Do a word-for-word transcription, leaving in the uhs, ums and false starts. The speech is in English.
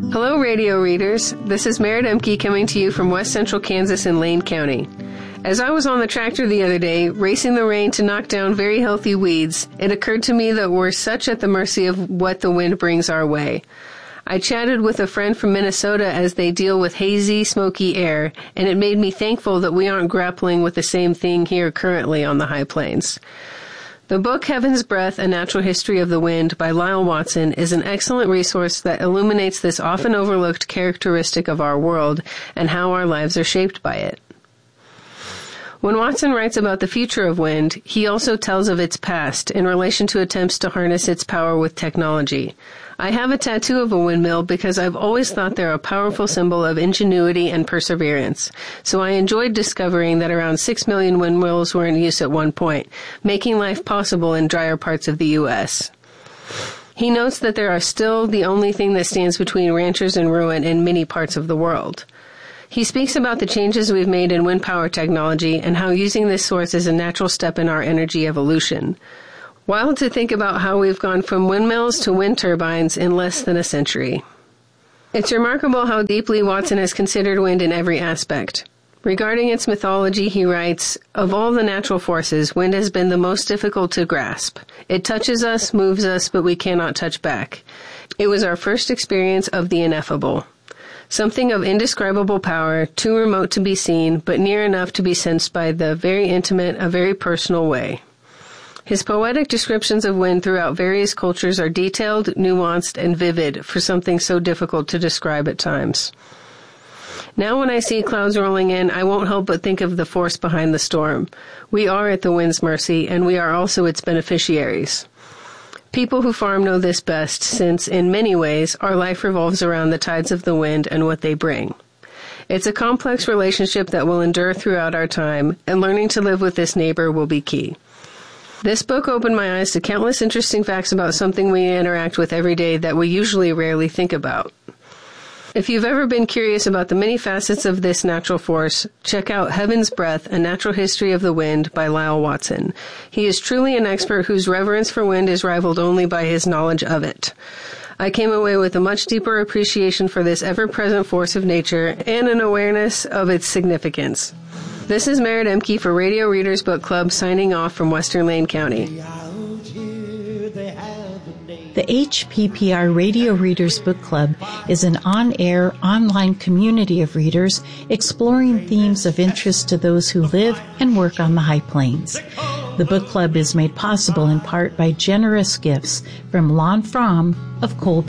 Hello, radio readers. This is Merritt Emke coming to you from West Central Kansas in Lane County. As I was on the tractor the other day, racing the rain to knock down very healthy weeds, it occurred to me that we're such at the mercy of what the wind brings our way. I chatted with a friend from Minnesota as they deal with hazy, smoky air, and it made me thankful that we aren't grappling with the same thing here currently on the high plains. The book Heaven's Breath, A Natural History of the Wind by Lyle Watson is an excellent resource that illuminates this often overlooked characteristic of our world and how our lives are shaped by it. When Watson writes about the future of wind, he also tells of its past in relation to attempts to harness its power with technology. I have a tattoo of a windmill because I've always thought they're a powerful symbol of ingenuity and perseverance. So I enjoyed discovering that around six million windmills were in use at one point, making life possible in drier parts of the U S. He notes that there are still the only thing that stands between ranchers and ruin in many parts of the world. He speaks about the changes we've made in wind power technology and how using this source is a natural step in our energy evolution. Wild to think about how we've gone from windmills to wind turbines in less than a century. It's remarkable how deeply Watson has considered wind in every aspect. Regarding its mythology, he writes, "Of all the natural forces, wind has been the most difficult to grasp. It touches us, moves us, but we cannot touch back. It was our first experience of the ineffable. Something of indescribable power, too remote to be seen, but near enough to be sensed by the very intimate, a very personal way." His poetic descriptions of wind throughout various cultures are detailed, nuanced, and vivid for something so difficult to describe at times. Now when I see clouds rolling in, I won't help but think of the force behind the storm. We are at the wind's mercy, and we are also its beneficiaries. People who farm know this best, since, in many ways, our life revolves around the tides of the wind and what they bring. It's a complex relationship that will endure throughout our time, and learning to live with this neighbor will be key. This book opened my eyes to countless interesting facts about something we interact with every day that we usually rarely think about. If you've ever been curious about the many facets of this natural force, check out Heaven's Breath, A Natural History of the Wind by Lyle Watson. He is truly an expert whose reverence for wind is rivaled only by his knowledge of it. I came away with a much deeper appreciation for this ever-present force of nature and an awareness of its significance. This is Merritt Emke for Radio Readers Book Club, signing off from Western Lane County. The H P P R Radio Readers Book Club is an on-air, online community of readers exploring themes of interest to those who live and work on the High Plains. The book club is made possible in part by generous gifts from Lon Fromm of Coal